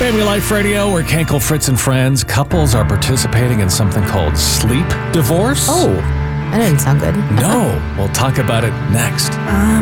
Family Life Radio, where Kenkel, Fritz, and friends, couples are participating in something called sleep divorce. Oh, that didn't sound good. No, we'll talk about it next.